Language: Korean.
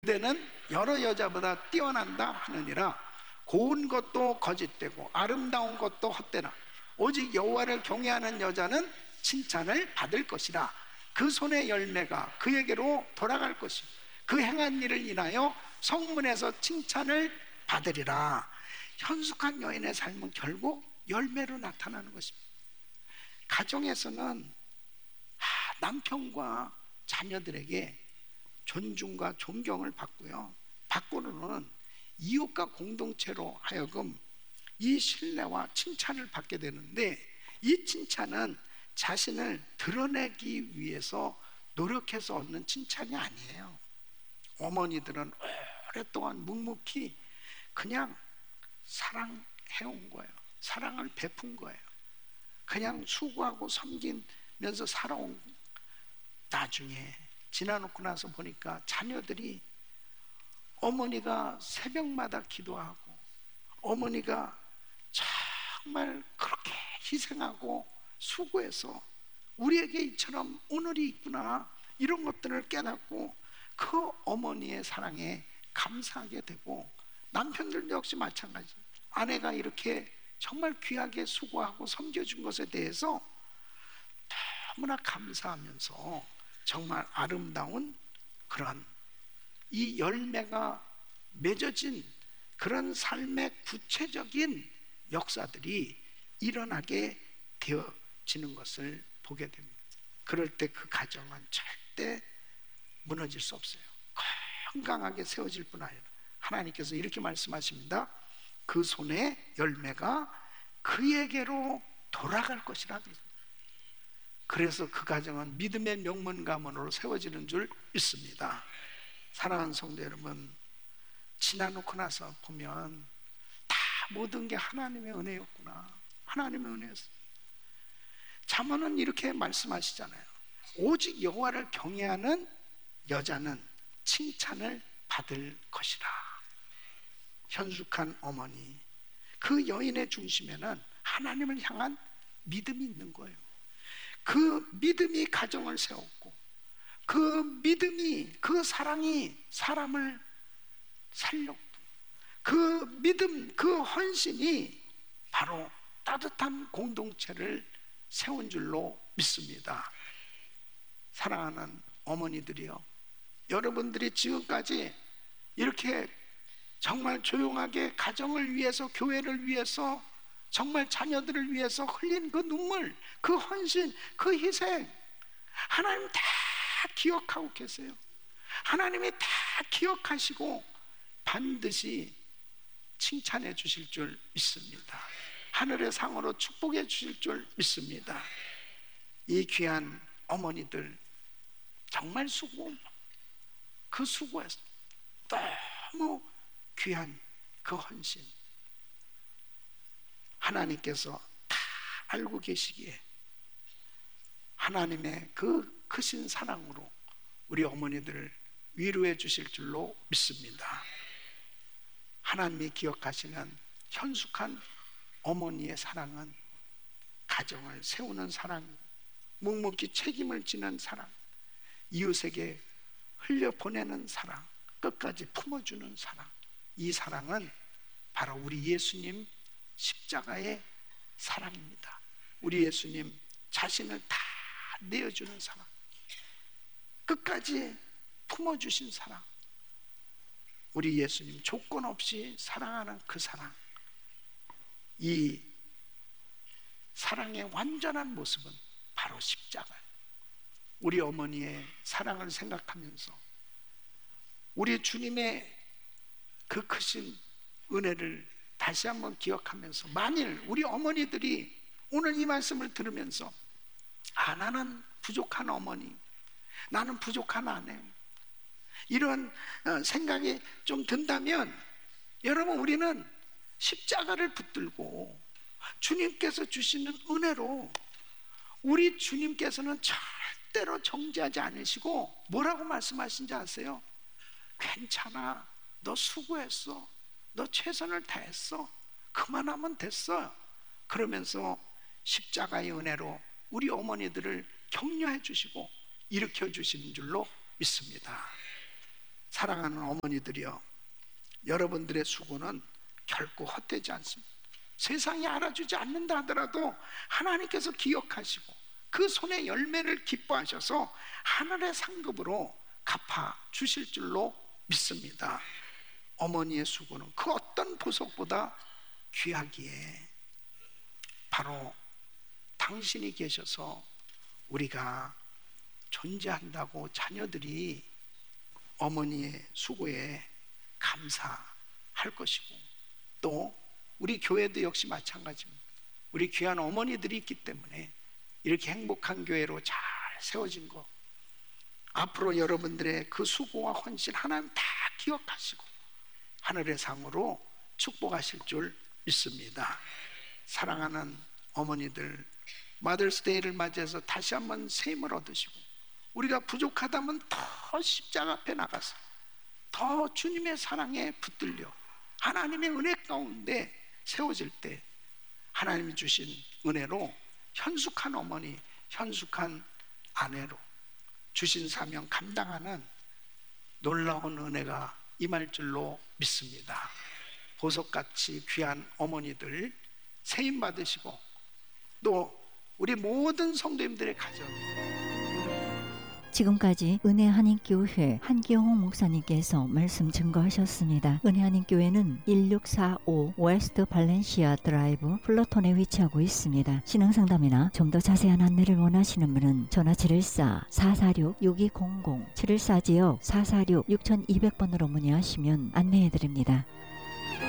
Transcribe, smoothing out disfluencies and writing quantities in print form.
그대는 여러 여자보다 뛰어난다 하느니라. 고운 것도 거짓되고 아름다운 것도 헛되나 오직 여호와를 경외하는 여자는 칭찬을 받을 것이라. 그 손의 열매가 그에게로 돌아갈 것이고 그 행한 일을 인하여 성문에서 칭찬을 받으리라. 현숙한 여인의 삶은 결국 열매로 나타나는 것입니다. 가정에서는 남편과 자녀들에게 존중과 존경을 받고요, 밖으로는 이웃과 공동체로 하여금 이 신뢰와 칭찬을 받게 되는데, 이 칭찬은 자신을 드러내기 위해서 노력해서 얻는 칭찬이 아니에요. 어머니들은 오랫동안 묵묵히 그냥 사랑해온 거예요. 사랑을 베푼 거예요. 그냥 수고하고 섬기면서 살아온. 나중에 지나놓고 나서 보니까 자녀들이 어머니가 새벽마다 기도하고 어머니가 정말 그렇게 희생하고 수고해서 우리에게 이처럼 오늘이 있구나, 이런 것들을 깨닫고 그 어머니의 사랑에 감사하게 되고, 남편들도 역시 마찬가지. 아내가 이렇게 정말 귀하게 수고하고 섬겨준 것에 대해서 너무나 감사하면서 정말 아름다운 그런 이 열매가 맺어진 그런 삶의 구체적인 역사들이 일어나게 되어지는 것을 보게 됩니다. 그럴 때 그 가정은 절대 무너질 수 없어요. 건강하게 세워질 뿐 아니라 하나님께서 이렇게 말씀하십니다. 그 손의 열매가 그에게로 돌아갈 것이라. 그래서 그 가정은 믿음의 명문 가문으로 세워지는 줄 믿습니다. 사랑하는 성도 여러분, 지나놓고 나서 보면 다 모든 게 하나님의 은혜였구나. 하나님의 은혜였어. 잠언은 이렇게 말씀하시잖아요. 오직 여호와를 경외하는 여자는 칭찬을 받을 것이라. 현숙한 어머니, 그 여인의 중심에는 하나님을 향한 믿음이 있는 거예요. 그 믿음이 가정을 세웠고, 그 믿음이, 그 사랑이 사람을 살렸고, 그 믿음, 그 헌신이 바로 따뜻한 공동체를 세운 줄로 믿습니다. 사랑하는 어머니들이요, 여러분들이 지금까지 이렇게 정말 조용하게 가정을 위해서, 교회를 위해서, 정말 자녀들을 위해서 흘린 그 눈물, 그 헌신, 그 희생, 하나님 다 기억하고 계세요. 하나님이 다 기억하시고 반드시 칭찬해 주실 줄 믿습니다. 하늘의 상으로 축복해 주실 줄 믿습니다. 이 귀한 어머니들 정말 수고, 그 수고에서 너무 귀한 그 헌신, 하나님께서 다 알고 계시기에 하나님의 그 크신 사랑으로 우리 어머니들을 위로해 주실 줄로 믿습니다. 하나님이 기억하시는 현숙한 어머니의 사랑은 가정을 세우는 사랑, 묵묵히 책임을 지는 사랑, 이웃에게 흘려보내는 사랑, 끝까지 품어주는 사랑, 이 사랑은 바로 우리 예수님 십자가의 사랑입니다. 우리 예수님 자신을 다 내어주는 사랑, 끝까지 품어주신 사랑, 우리 예수님 조건 없이 사랑하는 그 사랑, 이 사랑의 완전한 모습은 바로 십자가예요. 우리 어머니의 사랑을 생각하면서 우리 주님의 그 크신 은혜를 다시 한번 기억하면서, 만일 우리 어머니들이 오늘 이 말씀을 들으면서 나는 부족한 어머니, 나는 부족한 아내, 이런 생각이 좀 든다면, 여러분, 우리는 십자가를 붙들고 주님께서 주시는 은혜로, 우리 주님께서는 절대로 정죄하지 않으시고 뭐라고 말씀하신지 아세요? 괜찮아, 너 수고했어, 너 최선을 다했어, 그만하면 됐어. 그러면서 십자가의 은혜로 우리 어머니들을 격려해 주시고 일으켜 주시는 줄로 믿습니다. 사랑하는 어머니들이여, 여러분들의 수고는 결코 헛되지 않습니다. 세상이 알아주지 않는다 하더라도 하나님께서 기억하시고 그 손의 열매를 기뻐하셔서 하늘의 상급으로 갚아 주실 줄로 믿습니다. 어머니의 수고는 그 어떤 보석보다 귀하기에 바로 당신이 계셔서 우리가 존재한다고 자녀들이 어머니의 수고에 감사할 것이고, 또 우리 교회도 역시 마찬가지입니다. 우리 귀한 어머니들이 있기 때문에 이렇게 행복한 교회로 잘 세워진 거, 앞으로 여러분들의 그 수고와 헌신 하나님 다 기억하시고 하늘의 상으로 축복하실 줄 믿습니다. 사랑하는 어머니들, 마더스데이를 맞이해서 다시 한번 새 힘을 얻으시고, 우리가 부족하다면 더 십자가 앞에 나가서 더 주님의 사랑에 붙들려 하나님의 은혜 가운데 세워질 때 하나님이 주신 은혜로 현숙한 어머니, 현숙한 아내로 주신 사명 감당하는 놀라운 은혜가 임할 줄로 믿습니다. 보석같이 귀한 어머니들 세임 받으시고, 또 우리 모든 성도님들의 가정, 지금까지 은혜한인교회 한기홍 목사님께서 말씀 증거하셨습니다. 은혜한인교회는 1645 웨스트 발렌시아 드라이브 플러톤에 위치하고 있습니다. 신앙상담이나 좀 더 자세한 안내를 원하시는 분은 전화 714-446-6200 714지역 446-6200번으로 문의하시면 안내해드립니다.